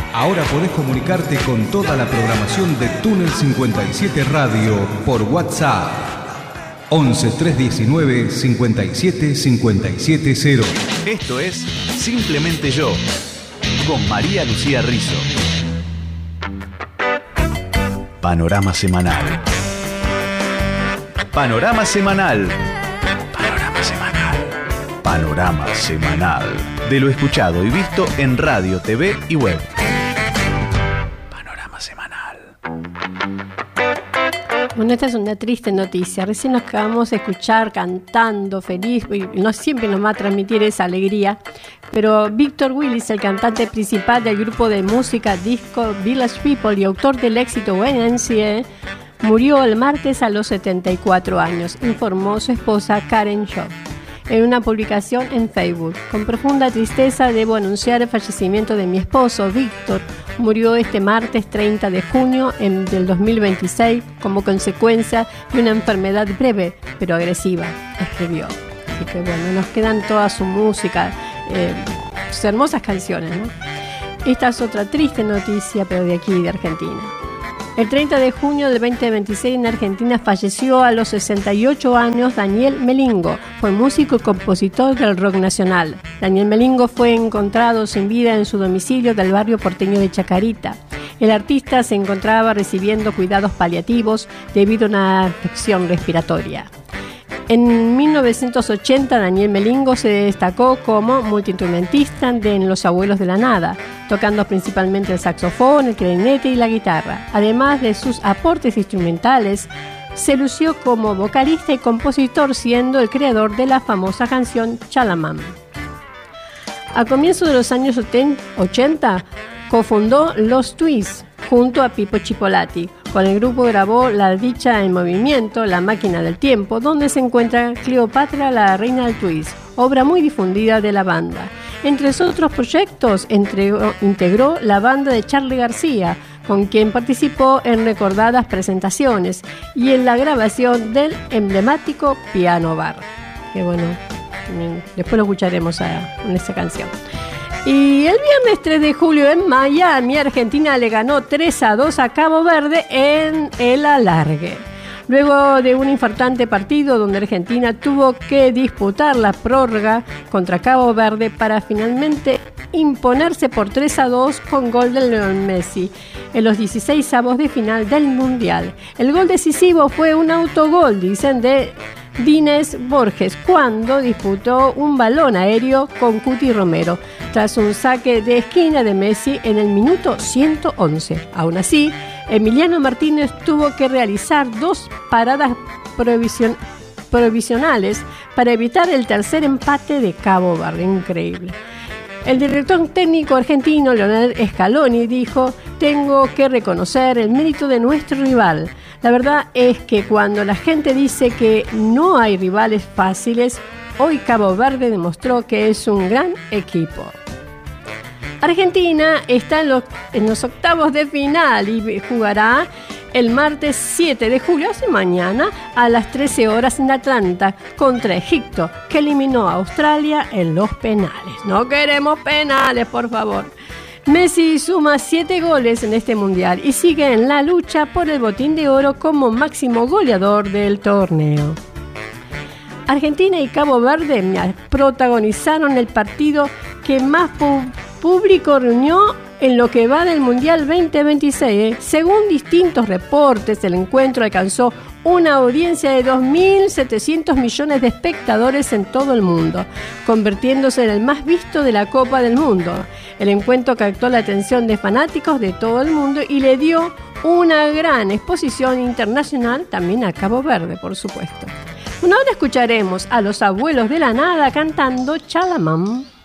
Ahora podés comunicarte con toda la programación de Túnel 57 Radio por WhatsApp 11 319 57 570. Esto es Simplemente Yo, con María Lucía Rizzo. Panorama semanal. Panorama semanal. Panorama semanal. Panorama semanal. De lo escuchado y visto en radio, TV y web. Panorama semanal. Bueno, esta es una triste noticia. Recién nos acabamos de escuchar cantando, feliz, y no siempre nos va a transmitir esa alegría, pero Víctor Willis, el cantante principal del grupo de música disco Village People y autor del éxito YMCA, murió el martes a los 74 años, informó su esposa Karen Shaw en una publicación en Facebook. Con profunda tristeza debo anunciar el fallecimiento de mi esposo, Víctor. Murió este martes 30 de junio del 2026 como consecuencia de una enfermedad breve pero agresiva, escribió. Así que bueno, nos quedan toda su música, sus hermosas canciones, ¿no? Esta es otra triste noticia, pero de aquí, de Argentina. El 30 de junio del 2026 en Argentina falleció a los 68 años Daniel Melingo. Fue músico y compositor del rock nacional. Daniel Melingo fue encontrado sin vida en su domicilio del barrio porteño de Chacarita. El artista se encontraba recibiendo cuidados paliativos debido a una afección respiratoria. En 1980, Daniel Melingo se destacó como multiinstrumentista en Los Abuelos de la Nada, tocando principalmente el saxofón, el clarinete y la guitarra. Además de sus aportes instrumentales, se lució como vocalista y compositor, siendo el creador de la famosa canción Chalamán. A comienzos de los años 80, cofundó Los Twists junto a Pipo Chipolati. Con el grupo grabó La Dicha en Movimiento, La Máquina del Tiempo, donde se encuentra Cleopatra, la reina del twist, obra muy difundida de la banda. Entre sus otros proyectos, integró la banda de Charly García, con quien participó en recordadas presentaciones y en la grabación del emblemático Piano Bar. Que bueno, después lo escucharemos en esta canción. Y el viernes 3 de julio en Miami, Argentina le ganó 3-2 a Cabo Verde en el alargue. Luego de un infartante partido donde Argentina tuvo que disputar la prórroga contra Cabo Verde para finalmente imponerse por 3-2 con gol de Lionel Messi en los 16avos de final del Mundial. El gol decisivo fue un autogol, dicen, de Dines Borges, cuando disputó un balón aéreo con Cuti Romero, tras un saque de esquina de Messi en el minuto 111. Aún así, Emiliano Martínez tuvo que realizar 2 paradas provisionales para evitar el tercer empate de Cabo Verde. Increíble. El director técnico argentino Leonel Scaloni dijo: tengo que reconocer el mérito de nuestro rival. La verdad es que cuando la gente dice que no hay rivales fáciles, hoy Cabo Verde demostró que es un gran equipo. Argentina está en los octavos de final y jugará el martes 7 de julio, hace mañana, a las 13 horas en Atlanta, contra Egipto, que eliminó a Australia en los penales. No queremos penales, por favor. Messi suma 7 goles en este mundial y sigue en la lucha por el botín de oro como máximo goleador del torneo. Argentina y Cabo Verde protagonizaron el partido que más público reunió en lo que va del Mundial 2026. Según distintos reportes, el encuentro alcanzó una audiencia de 2.700 millones de espectadores en todo el mundo, convirtiéndose en el más visto de la Copa del Mundo. El encuentro captó la atención de fanáticos de todo el mundo y le dio una gran exposición internacional también a Cabo Verde, por supuesto. Bueno, ahora escucharemos a Los Abuelos de la Nada cantando Chalamán.